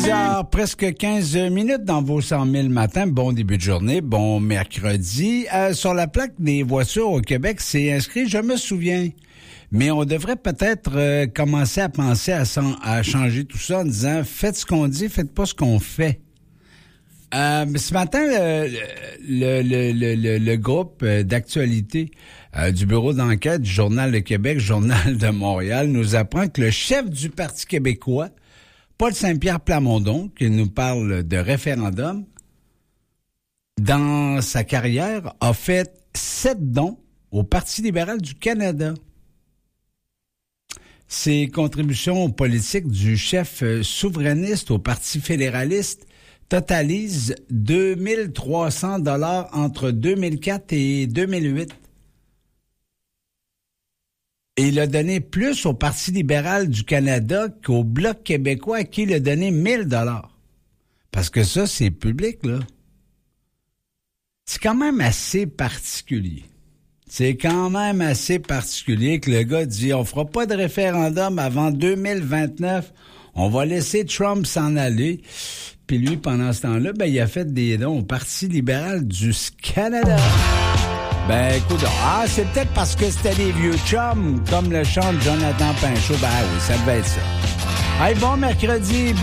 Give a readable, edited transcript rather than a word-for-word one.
Presque 15 minutes dans vos 100 000 matins. Bon début de journée, bon mercredi. Sur la plaque des voitures au Québec, c'est inscrit « Je me souviens ». Mais on devrait peut-être commencer à penser à changer tout ça en disant « Faites ce qu'on dit, faites pas ce qu'on fait ». Ce matin, le groupe d'actualité du bureau d'enquête du Journal de Québec, Journal de Montréal, nous apprend que le chef du Parti québécois, Paul Saint-Pierre Plamondon, qui nous parle de référendum, dans sa carrière, a fait 7 dons au Parti libéral du Canada. Ses contributions politiques du chef souverainiste au Parti fédéraliste totalisent 2300 $ entre 2004 et 2008. Et il a donné plus au Parti libéral du Canada qu'au Bloc québécois à qui il a donné 1000 $. Parce que ça, c'est public, là. C'est quand même assez particulier. C'est quand même assez particulier que le gars dit « On fera pas de référendum avant 2029. On va laisser Trump s'en aller. » Puis lui, pendant ce temps-là, il a fait des dons au Parti libéral du Canada. Écoute, c'est peut-être parce que c'était des vieux chums, comme le chante Jonathan Pinchot. Oui, ça devait être ça. Bon mercredi.